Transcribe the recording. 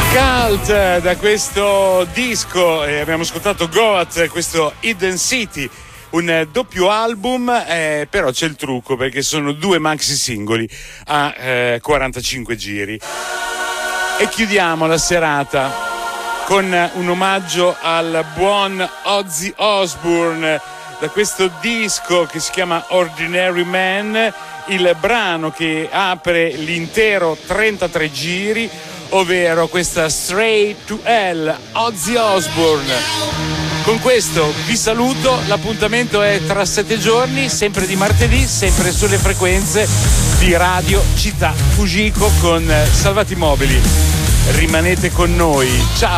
Cult da questo disco, abbiamo ascoltato Goat, questo Hidden City, un doppio album, però c'è il trucco perché sono 2 maxi singoli a 45 giri. E chiudiamo la serata con un omaggio al buon Ozzy Osbourne da questo disco che si chiama Ordinary Man, il brano che apre l'intero 33 giri, ovvero questa Straight to Hell, Ozzy Osbourne. Con questo vi saluto, l'appuntamento è tra 7 giorni, sempre di martedì, sempre sulle frequenze di Radio Città Fujiko con Salvati Mobili. Rimanete con noi, ciao!